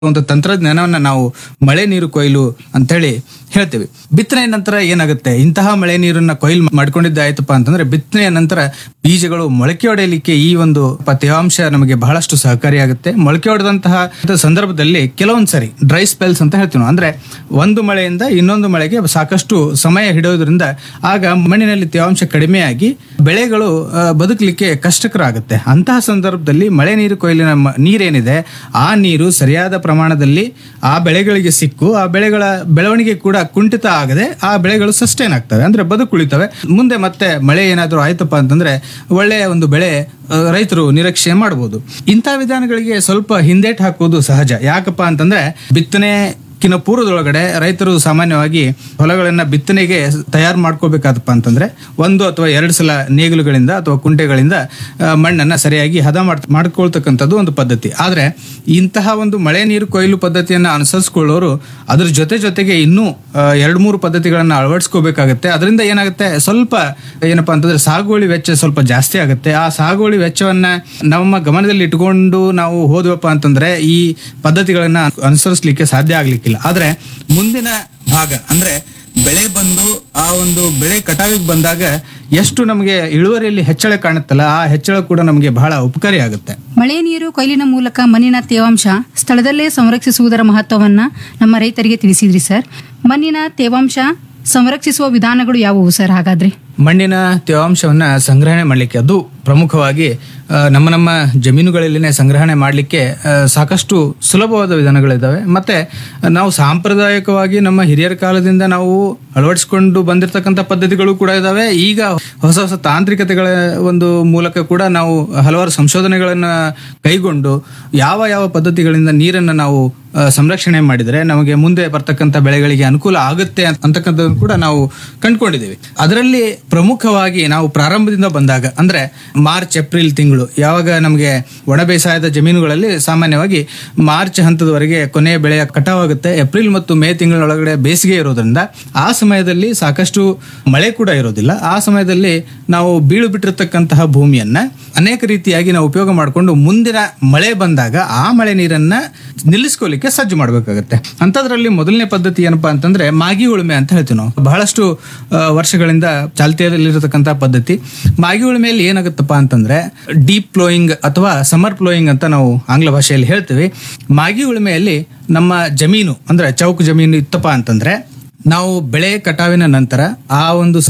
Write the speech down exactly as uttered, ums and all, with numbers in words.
ಒಂದು ತಂತ್ರಜ್ಞಾನವನ್ನ ನಾವು ಮಳೆ ನೀರು ಕೊಯ್ಲು ಅಂತೇಳಿ ಹೇಳ್ತೀವಿ. ಬಿತ್ತನೆ ನಂತರ ಏನಾಗುತ್ತೆ, ಇಂತಹ ಮಳೆ ನೀರನ್ನ ಕೊಯ್ಲು ಮಾಡ್ಕೊಂಡಿದ್ದಾಯ್ತಪ್ಪ ಅಂತಂದ್ರೆ ಬಿತ್ತನೆಯ ನಂತರ ಬೀಜಗಳು ಮೊಳಕೆ ಹೊಡೆಯಲಿಕ್ಕೆ ಈ ಒಂದು ಪ- ತೇವಾಂಶ ನಮಗೆ ಬಹಳಷ್ಟು ಸಹಕಾರಿಯಾಗುತ್ತೆ. ಮೊಳಕೆ ಹೊಡೆದಂತಹ ಸಂದರ್ಭದಲ್ಲಿ ಕೆಲವೊಂದ್ಸರಿ ಡ್ರೈ ಸ್ಪೆಲ್ಸ್ ಅಂತ ಹೇಳ್ತೀವಿ ನಾವು. ಅಂದ್ರೆ ಒಂದು ಮಳೆಯಿಂದ ಇನ್ನೊಂದು ಮಳೆಗೆ ಸಾಕಷ್ಟು ಸಮಯ ಹಿಡಿಯೋದ್ರಿಂದ ಆಗ ಮಣ್ಣಿನಲ್ಲಿ ತೇವಾಂಶ ಕಡಿಮೆಯಾಗಿ ಬೆಳೆಗಳು ಆ, ಬದುಕಲಿಕ್ಕೆ ಕಷ್ಟಕರ ಆಗುತ್ತೆ. ಅಂತಹ ಸಂದರ್ಭದಲ್ಲಿ ಮಳೆ ನೀರು ಕೊಯ್ಲಿನ ಮ- ನೀರೇನಿದೆ ಆ ನೀರು ಸರಿಯಾದ ಪ್ರಮಾಣದಲ್ಲಿ ಆ ಬೆಳೆಗಳಿಗೆ ಸಿಕ್ಕು ಆ ಬೆಳೆಗಳ ಬೆಳವಣಿಗೆ ಕೂಡ ಕುಂಠಿತ ಆಗದೆ ಆ ಬೆಳೆಗಳು ಸಸ್ಟೈನ್ ಆಗ್ತವೆ, ಅಂದ್ರೆ ಬದುಕುಳಿತವೆ. ಮುಂದೆ ಮತ್ತೆ ಮಳೆ ಏನಾದರೂ ಆಯ್ತಪ್ಪ ಅಂತಂದ್ರೆ ಒಳ್ಳೆಯ ಒಂದು ಬೆಳೆ ಆ, ರೈತರು ನಿರೀಕ್ಷೆ ಮಾಡಬಹುದು. ಇಂತಹ ವಿಧಾನಗಳಿಗೆ ಸ್ವಲ್ಪ ಹಿಂದೇಟ್ ಹಾಕುವುದು ಸಹಜ. ಯಾಕಪ್ಪ ಅಂತಂದ್ರೆ ಬಿತ್ತನೆ ಕಿನ್ನ ಪೂರ್ವದೊಳಗಡೆ ರೈತರು ಸಾಮಾನ್ಯವಾಗಿ ಹೊಲಗಳನ್ನ ಬಿತ್ತನೆಗೆ ತಯಾರು ಮಾಡ್ಕೋಬೇಕಾದಪ್ಪ ಅಂತಂದ್ರೆ ಒಂದು ಅಥವಾ ಎರಡು ಸಲ ನೇಗಿಲುಗಳಿಂದ ಅಥವಾ ಕುಂಟೆಗಳಿಂದ ಆ, ಮಣ್ಣನ್ನ ಸರಿಯಾಗಿ ಹದ ಮಾಡ್ ಮಾಡ್ಕೊಳ್ತಕ್ಕಂಥದ್ದು ಒಂದು ಪದ್ಧತಿ. ಆದ್ರೆ ಇಂತಹ ಒಂದು ಮಳೆ ನೀರು ಕೊಯ್ಲು ಪದ್ಧತಿಯನ್ನ ಅನುಸರಿಸಿಕೊಳ್ಳೋರು ಅದ್ರ ಜೊತೆ ಜೊತೆಗೆ ಇನ್ನೂ ಆ, ಎರಡು ಮೂರು ಪದ್ಧತಿಗಳನ್ನ ಅಳವಡಿಸ್ಕೋಬೇಕಾಗತ್ತೆ. ಅದರಿಂದ ಏನಾಗುತ್ತೆ, ಸ್ವಲ್ಪ ಏನಪ್ಪಾ ಅಂತಂದ್ರೆ ಸಾಗುವಳಿ ವೆಚ್ಚ ಸ್ವಲ್ಪ ಜಾಸ್ತಿ ಆಗುತ್ತೆ. ಆ ಸಾಗುವಳಿ ವೆಚ್ಚವನ್ನ ನಮ್ಮ ಗಮನದಲ್ಲಿ ಇಟ್ಕೊಂಡು ನಾವು ಹೋದ್ವಪ್ಪ ಅಂತಂದ್ರೆ ಈ ಪದ್ಧತಿಗಳನ್ನ ಅನುಸರಿಸಲಿಕ್ಕೆ ಸಾಧ್ಯ ಆಗ್ಲಿಕ್ಕಿಲ್ಲ. ಆದ್ರೆ ಮುಂದಿನ ಭಾಗ ಅಂದ್ರೆ ಬೆಳೆ ಬಂದು ಆ ಒಂದು ಬೆಳೆ ಕಟಾವಿಗೆ ಬಂದಾಗ ಎಷ್ಟು ನಮಗೆ ಇಳುವರಿಯಲ್ಲಿ ಹೆಚ್ಚಳ ಕಾಣುತ್ತಲ್ಲ, ಆ ಹೆಚ್ಚಳ ಕೂಡ ನಮಗೆ ಬಹಳ ಉಪಕಾರಿ ಆಗುತ್ತೆ. ಮಳೆ ನೀರು ಕೊಯ್ಲಿನ ಮೂಲಕ ಮಣ್ಣಿನ ತೇವಾಂಶ ಸ್ಥಳದಲ್ಲೇ ಸಂರಕ್ಷಿಸುವುದರ ಮಹತ್ವವನ್ನ ನಮ್ಮ ರೈತರಿಗೆ ತಿಳಿಸಿದ್ರಿ ಸರ್. ಮಣ್ಣಿನ ತೇವಾಂಶ ಸಂರಕ್ಷಿಸುವ ವಿಧಾನಗಳು ಯಾವುವು ಸರ್ ಹಾಗಾದ್ರೆ? ಮಣ್ಣಿನ ತೇವಾಂಶವನ್ನ ಸಂಗ್ರಹಣೆ ಮಾಡಲಿಕ್ಕೆ ಅದು ಪ್ರಮುಖವಾಗಿ ಆ, ನಮ್ಮ ನಮ್ಮ ಜಮೀನುಗಳಲ್ಲಿನೇ ಸಂಗ್ರಹಣೆ ಮಾಡಲಿಕ್ಕೆ ಸಾಕಷ್ಟು ಸುಲಭವಾದ ವಿಧಾನಗಳಿದ್ದಾವೆ. ಮತ್ತೆ ನಾವು ಸಾಂಪ್ರದಾಯಿಕವಾಗಿ ನಮ್ಮ ಹಿರಿಯರ ಕಾಲದಿಂದ ನಾವು ಅಳವಡಿಸಿಕೊಂಡು ಬಂದಿರತಕ್ಕಂಥ ಪದ್ಧತಿಗಳು ಕೂಡ ಇದಾವೆ. ಈಗ ಹೊಸ ಹೊಸ ತಾಂತ್ರಿಕತೆಗಳ ಒಂದು ಮೂಲಕ ಕೂಡ ನಾವು ಹಲವಾರು ಸಂಶೋಧನೆಗಳನ್ನ ಕೈಗೊಂಡು ಯಾವ ಯಾವ ಪದ್ಧತಿಗಳಿಂದ ನೀರನ್ನು ನಾವು ಆ, ಸಂರಕ್ಷಣೆ ಮಾಡಿದರೆ ನಮಗೆ ಮುಂದೆ ಬರ್ತಕ್ಕಂಥ ಬೆಳೆಗಳಿಗೆ ಅನುಕೂಲ ಆಗುತ್ತೆ ಅಂತ- ಅಂತಕ್ಕಂಥದ್ದು ಕೂಡ ನಾವು ಕಂಡುಕೊಂಡಿದ್ದೀವಿ. ಅದರಲ್ಲಿ ಪ್ರಮುಖವಾಗಿ ನಾವು ಪ್ರಾರಂಭದಿಂದ ಬಂದಾಗ ಅಂದ್ರೆ ಮಾರ್ಚ್ ಏಪ್ರಿಲ್ ತಿಂಗಳು, ಯಾವಾಗ ನಮಗೆ ಒಣ ಬೇಸಾಯದ ಜಮೀನುಗಳಲ್ಲಿ ಸಾಮಾನ್ಯವಾಗಿ ಮಾರ್ಚ್ ಹಂತದವರೆಗೆ ಕೊನೆಯ ಬೆಳೆಯ ಕಟಾವಾಗುತ್ತೆ. ಏಪ್ರಿಲ್ ಮತ್ತು ಮೇ ತಿಂಗಳೊಳಗಡೆ ಬೇಸಿಗೆ ಇರೋದ್ರಿಂದ ಆ ಸಮಯದಲ್ಲಿ ಸಾಕಷ್ಟು ಮಳೆ ಕೂಡ ಇರೋದಿಲ್ಲ. ಆ ಸಮಯದಲ್ಲಿ ನಾವು ಬೀಳು ಬಿಟ್ಟಿರತಕ್ಕಂತಹ ಭೂಮಿಯನ್ನ ಅನೇಕ ರೀತಿಯಾಗಿ ನಾವು ಉಪಯೋಗ ಮಾಡಿಕೊಂಡು ಮುಂದಿನ ಮಳೆ ಬಂದಾಗ ಆ ಮಳೆ ನೀರನ್ನ ನಿಲ್ಲಿಸ್ಕೊಳ್ಳಿಕ್ಕೆ ಸಜ್ಜು ಮಾಡಬೇಕಾಗುತ್ತೆ. ಅಂತದ್ರಲ್ಲಿ ಮೊದಲನೇ ಪದ್ಧತಿ ಏನಪ್ಪಾ ಅಂತಂದ್ರೆ ಮಾಗಿ ಉಳುಮೆ ಅಂತ ಹೇಳ್ತೀವಿ ನಾವು. ಬಹಳಷ್ಟು ಆ, ವರ್ಷಗಳಿಂದ ಚಾಲ್ತಿಯಲ್ಲಿರತಕ್ಕಂಥ ಪದ್ಧತಿ. ಮಾಗಿ ಉಳುಮೆಯಲ್ಲಿ ಏನಾಗುತ್ತಪ್ಪ ಅಂತಂದ್ರೆ ಡೀಪ್ ಫ್ಲೋಯಿಂಗ್ ಅಥವಾ ಸಮರ್ ಫ್ಲೋಯಿಂಗ್ ಅಂತ ನಾವು ಆಂಗ್ಲ ಭಾಷೆಯಲ್ಲಿ ಹೇಳ್ತೀವಿ. ಮಾಗಿ ಉಳುಮೆಯಲ್ಲಿ ನಮ್ಮ ಜಮೀನು ಅಂದ್ರೆ ಚೌಕ ಜಮೀನು ಇತ್ತಪ್ಪ ಅಂತಂದ್ರೆ ನಾವು ಬೆಳೆ ಕಟಾವಿನ ನಂತರ ಆ ಒಂದು